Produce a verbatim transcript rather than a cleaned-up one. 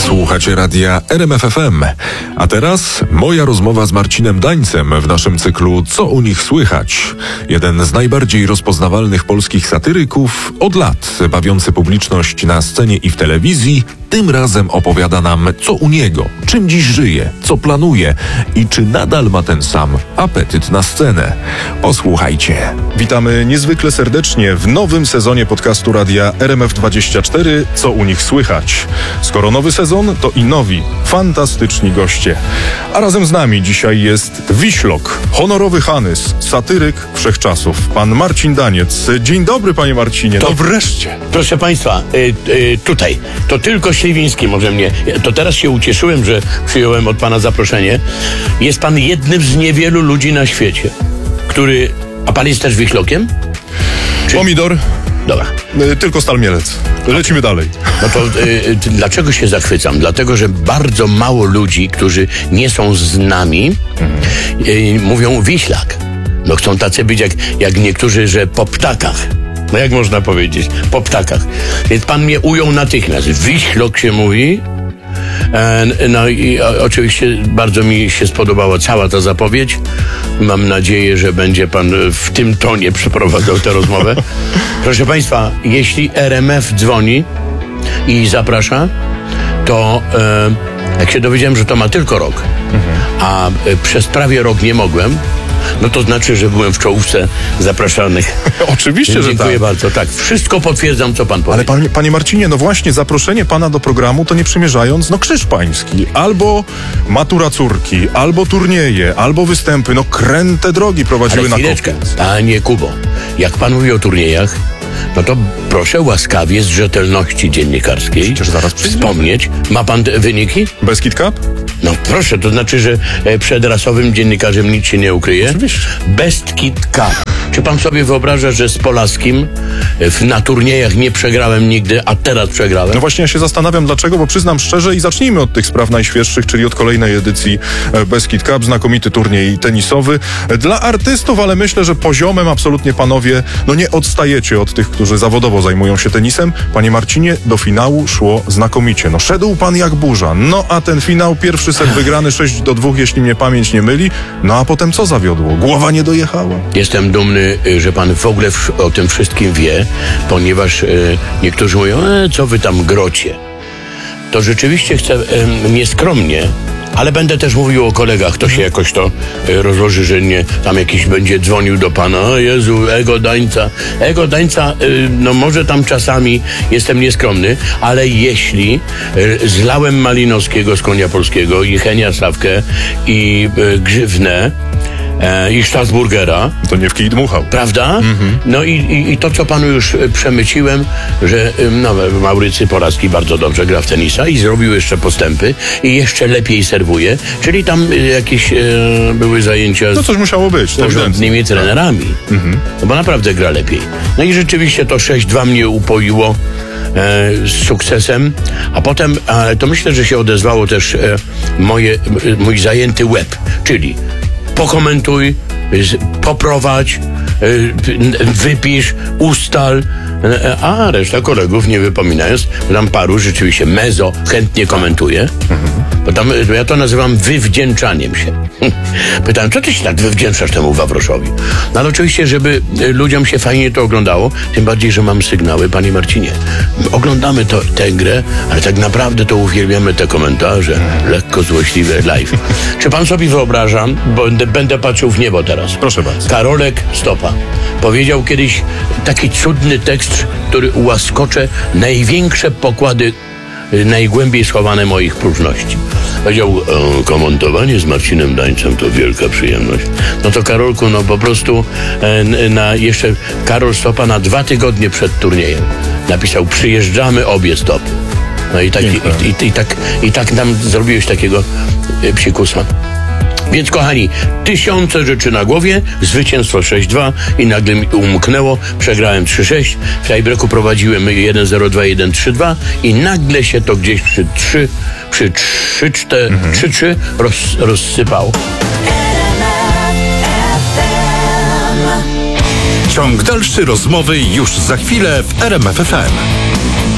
Słuchacie radia R M F F M. A teraz moja rozmowa z Marcinem Dańcem w naszym cyklu Co u nich słychać? Jeden z najbardziej rozpoznawalnych polskich satyryków od lat, bawiący publiczność na scenie i w telewizji, tym razem opowiada nam, co u niego, czym dziś żyje, co planuje i czy nadal ma ten sam apetyt na scenę. Posłuchajcie. Witamy niezwykle serdecznie w nowym sezonie podcastu radia R M F dwadzieścia cztery. Co u nich słychać? Skoro nowy sezon, to i nowi, fantastyczni goście. A razem z nami dzisiaj jest Wiślok, honorowy Hanys, satyryk wszechczasów, pan Marcin Daniec. Dzień dobry, panie Marcinie. To no wreszcie. Proszę państwa, y, y, tutaj, to tylko Śliwiński może mnie, to teraz się ucieszyłem, że przyjąłem od pana zaproszenie. Jest pan jednym z niewielu ludzi na świecie, który, a pan jest też Wiślokiem? Czy... Pomidor. Dobra. Y, tylko Stal Mielec. Lecimy dalej. No to y, y, dlaczego się zachwycam? Dlatego, że bardzo mało ludzi, którzy nie są z nami, y, mówią Wiślak. No chcą tacy być jak, jak niektórzy, że po ptakach. No jak można powiedzieć? Po ptakach. Więc pan mnie ujął natychmiast. Wiślok się mówi. E, no i o, oczywiście bardzo mi się spodobała cała ta zapowiedź. Mam nadzieję, że będzie pan w tym tonie przeprowadzał tę rozmowę. Proszę państwa, jeśli R M F dzwoni i zaprasza, to e, jak się dowiedziałem, że to ma tylko rok, a e, przez prawie rok nie mogłem, no to znaczy, że byłem w czołówce zapraszanych. Oczywiście, że tak. Dziękuję bardzo. Tak, wszystko potwierdzam, co pan powiedział. Ale panie, panie Marcinie, no właśnie zaproszenie pana do programu to nie przymierzając, no krzyż pański, albo matura córki, albo turnieje, albo występy, no kręte drogi prowadziły Ale na chwileczkę, kopiec. panie Kubo, jak pan mówi o turniejach, no to proszę łaskawie z rzetelności dziennikarskiej Przecież zaraz przyjdzie. wspomnieć. Ma pan te wyniki? Beskid Cup? No proszę, to znaczy, że e, przed rasowym dziennikarzem nic się nie ukryje. Oczywiście. Beskid Cup. Czy pan sobie wyobraża, że z Polaskim e, w, na turniejach nie przegrałem nigdy, a teraz przegrałem? No właśnie ja się zastanawiam dlaczego, bo przyznam szczerze i zacznijmy od tych spraw najświeższych, czyli od kolejnej edycji e, Beskid Cup, znakomity turniej tenisowy. E, Dla artystów, ale myślę, że poziomem absolutnie panowie, no nie odstajecie od tych, którzy zawodowo zajmują się tenisem. Panie Marcinie, do finału szło znakomicie. No szedł pan jak burza. No a ten finał, pierwszy set wygrany sześć do dwóch, jeśli mnie pamięć nie myli. No a potem co zawiodło? Głowa nie dojechała. Jestem dumny, y, że pan w ogóle w, o tym wszystkim wie, ponieważ y, niektórzy mówią, e, co wy tam grocie. To rzeczywiście chcę y, nieskromnie, ale będę też mówił o kolegach, to się jakoś to y, rozłoży, że nie, tam jakiś będzie dzwonił do pana, o Jezu, ego Dańca. Ego Dańca, y, no może tam czasami jestem nieskromny, ale jeśli y, zlałem Malinowskiego z Konia Polskiego i Henia Sawkę i y, Grzywnę, E, i Strasburgera. To nie w kij dmuchał. Prawda? Mm-hmm. No i, i, i to, co panu już e, przemyciłem, że e, no, Maurycy Poraski bardzo dobrze gra w tenisa i zrobił jeszcze postępy i jeszcze lepiej serwuje, czyli tam e, jakieś e, były zajęcia No coś musiało być. z porządnymi trenerami. Mm-hmm. No bo naprawdę gra lepiej. No i rzeczywiście to sześć dwa mnie upoiło e, z sukcesem, a potem e, to myślę, że się odezwało też e, moje, e, mój zajęty łeb, czyli pokomentuj, poprowadź, wypisz, ustal, a reszta kolegów, nie wypominając, tam paru rzeczywiście mezo chętnie komentuje, bo tam ja to nazywam wywdzięczaniem się. Pytałem, co ty się tak wywdzięczasz temu Wawroszowi? No ale oczywiście, żeby ludziom się fajnie to oglądało, tym bardziej, że mam sygnały, panie Marcinie. Oglądamy to, tę grę, ale tak naprawdę to uwielbiamy te komentarze, lekko złośliwe live. Czy pan sobie wyobraża, bo będę, będę patrzył w niebo teraz. Proszę bardzo. Karolek Stopa powiedział kiedyś taki cudny tekst, który ułaskocze największe pokłady najgłębiej schowane moich próżności. Powiedział, e, komentowanie z Marcinem Dańcem to wielka przyjemność. No to Karolku, no po prostu e, na jeszcze Karol Stopa na dwa tygodnie przed turniejem napisał, przyjeżdżamy obie stopy. No i tak, i, i, i, tak, i tak nam zrobiłeś takiego e, psikusa. Więc kochani, tysiące rzeczy na głowie, zwycięstwo sześć dwa i nagle mi umknęło, przegrałem trzy sześć, w tiebreaku prowadziłem jeden zero dwa jeden trzy dwa i nagle się to gdzieś przy trzy, przy trzy cztery, trzy trzy roz, rozsypało. Ciąg dalszy rozmowy już za chwilę w R M F F M.